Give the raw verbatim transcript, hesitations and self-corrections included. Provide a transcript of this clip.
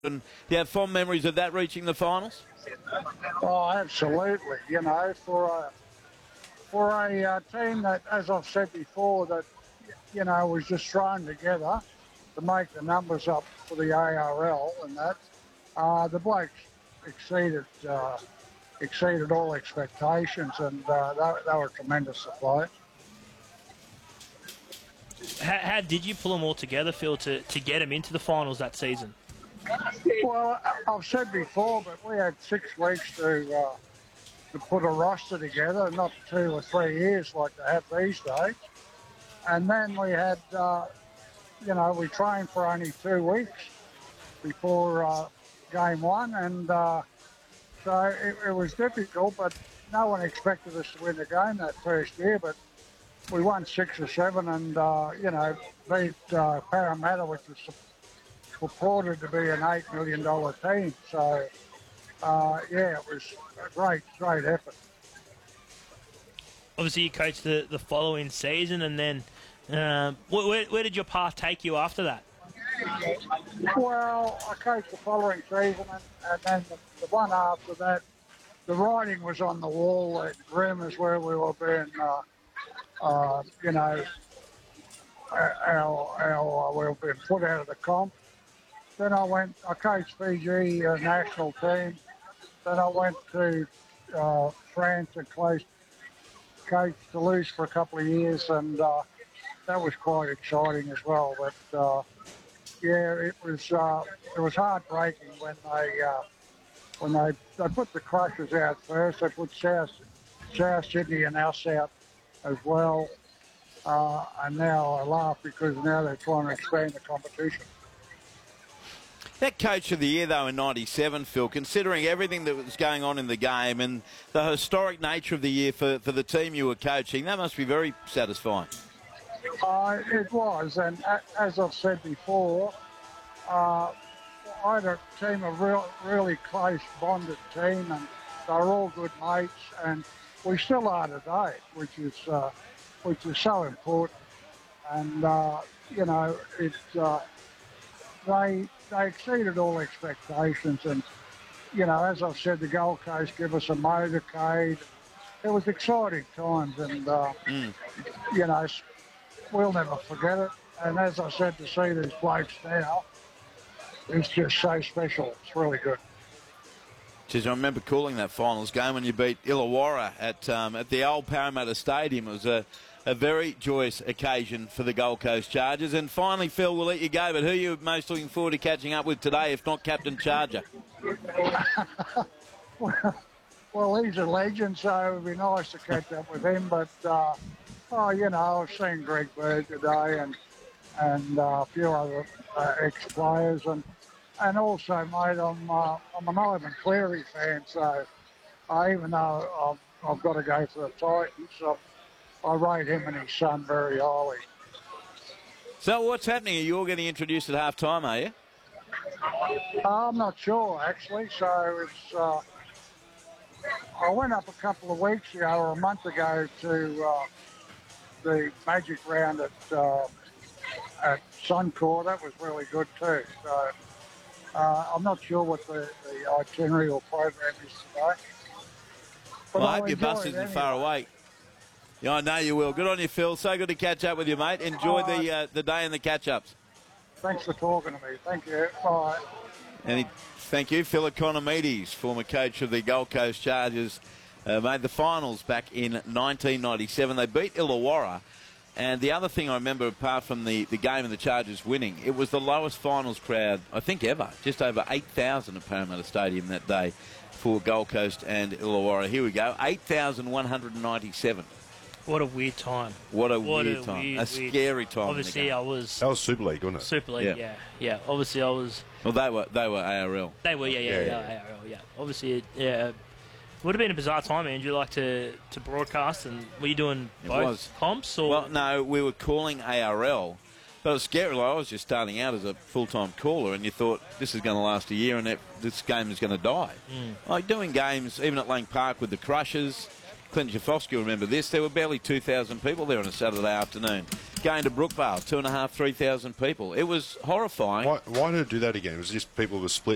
And do you have fond memories of that reaching the finals? Oh, absolutely. You know, for a for a uh, team that, as I've said before, that you know was just thrown together to make the numbers up for the A R L and that, uh, the blokes exceeded uh, exceeded all expectations, and uh, they, they were tremendous to play. How, how did you pull them all together, Phil, to, to get them into the finals that season? Well, I've said before, but we had six weeks to uh, to put a roster together, not two or three years like they have these days. And then we had, uh, you know, we trained for only two weeks before uh, game one, and uh, so it, it was difficult, but no one expected us to win the game that first year, but we won six or seven and, uh, you know, beat uh, Parramatta, which was purported to be an eight million dollars team. So, uh, yeah, it was a great, great effort. Obviously, you coached the, the following season, and then uh, where, where did your path take you after that? Well, I coached the following season, and, and then the, the one after that, the writing was on the wall at Grimmers where we were being, uh, uh, you know, our, our, uh, we were being put out of the comp. Then I went, I coached Fiji uh, national team. Then I went to uh, France and coached, coached Toulouse for a couple of years, and uh, that was quite exciting as well. But uh, yeah, it was uh, it was heartbreaking when they uh, when they they put the Crushers out first. They put South South Sydney and us out as well, uh, and now I laugh because now they're trying to expand the competition. That Coach of the Year, though, in ninety-seven, Phil, considering everything that was going on in the game and the historic nature of the year for, for the team you were coaching, that must be very satisfying. Uh, it was, and as I've said before, uh, I had a team, a real, really close bonded team, and they were all good mates, and we still are today, which is uh, which is so important. And uh, you know, it uh, they they exceeded all expectations, and you know, as I've said, the Gold Coast gave us a motorcade. It was exciting times, and uh, mm. you know, we'll never forget it. And as I said, to see these blokes now, it's just so special. It's really good. Jeez, I remember calling that finals game when you beat Illawarra at um, at the old Parramatta Stadium. It was a, a very joyous occasion for the Gold Coast Chargers. And finally, Phil, we'll let you go, but who are you most looking forward to catching up with today, if not Captain Charger? well, well, he's a legend, so it would be nice to catch up with him. But, uh, oh, you know, I've seen Greg Bird today and and uh, a few other uh, ex-players. And and also, mate, I'm, uh, I'm an Ivan Cleary fan, so I, even though I've, I've got to go for the Titans, so I rate him and his son very highly. So what's happening? Are you all getting introduced at half-time, are you? Uh, I'm not sure, actually. So it's... Uh, I went up a couple of weeks ago or a month ago to uh, the Magic round at uh, at Suncorp. That was really good too. So uh, I'm not sure what the, the itinerary or program is today. But well, I I'll hope your bus isn't anyway. far away. Yeah, I know you will. Good on you, Phil. So good to catch up with you, mate. Enjoy All right. the uh, the day and the catch-ups. Thanks for talking to me. Thank you. Bye. And he, thank you, Phil Economides, former coach of the Gold Coast Chargers, uh, made the finals back in nineteen ninety-seven. They beat Illawarra. And the other thing I remember, apart from the, the game and the Chargers winning, it was the lowest finals crowd, I think, ever. Just over eight thousand at Parramatta Stadium that day for Gold Coast and Illawarra. Here we go, eight thousand one hundred ninety-seven. What a weird time. What a what weird a time. Weird, a scary weird. time. Obviously, I was... That was Super League, wasn't it? Super League, yeah. yeah. Yeah, obviously I was... Well, they were they were A R L. They were, yeah, yeah, Yeah, yeah, yeah. A R L, yeah. Obviously, it, yeah. It would have been a bizarre time, Andrew, like to, to broadcast, and were you doing It both was. comps? Or? Well, no, we were calling A R L, but it was scary. Like, I was just starting out as a full-time caller, and you thought, this is going to last a year, and it, this game is going to die. Mm. Like doing games, even at Lang Park with the Crushers, Clinton Jafofsky will remember this, there were barely two thousand people there on a Saturday afternoon. Going to Brookvale, two and a half, three thousand people. It was horrifying. Why, why did it do that again? Was it just people were split